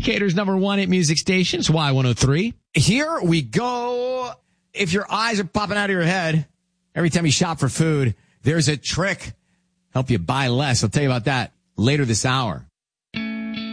Decatur's #1 hit music station. It's Y103. Here we go. If your eyes are popping out of your head every time you shop for food, there's a trick. Help you buy less. I'll tell you about that later this hour.